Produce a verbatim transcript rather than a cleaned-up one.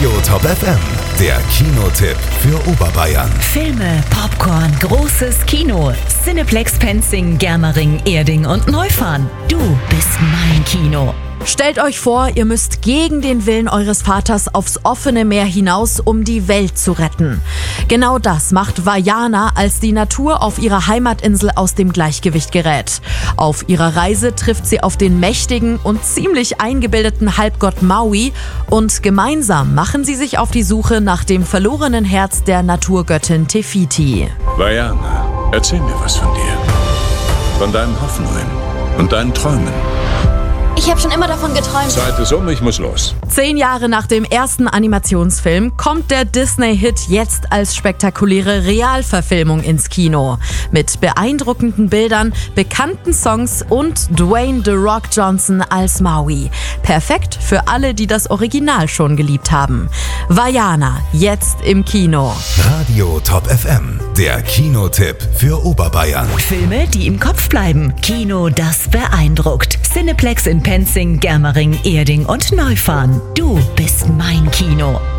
Radio Top F M, der Kinotipp für Oberbayern. Filme, Popcorn, großes Kino. Cineplex Penzing, Germering, Erding und Neufahren. Du bist mein Kino. Stellt euch vor, ihr müsst gegen den Willen eures Vaters aufs offene Meer hinaus, um die Welt zu retten. Genau das macht Vaiana, als die Natur auf ihrer Heimatinsel aus dem Gleichgewicht gerät. Auf ihrer Reise trifft sie auf den mächtigen und ziemlich eingebildeten Halbgott Maui und gemeinsam machen sie sich auf die Suche nach dem verlorenen Herz der Naturgöttin Te Fiti. Vaiana, erzähl mir was von dir. Von deinen Hoffnungen und deinen Träumen. Ich habe schon immer davon geträumt. Zeit ist um, ich muss los. Zehn Jahre nach dem ersten Animationsfilm kommt der Disney-Hit jetzt als spektakuläre Realverfilmung ins Kino. Mit beeindruckenden Bildern, bekannten Songs und Dwayne The Rock Johnson als Maui. Perfekt für alle, die das Original schon geliebt haben. Vaiana, jetzt im Kino. Radio Top F M, der Kinotipp für Oberbayern. Filme, die im Kopf bleiben. Kino, das beeindruckt. Cineplex in Penzing, Germering, Erding und Neufahren. Du bist mein Kino.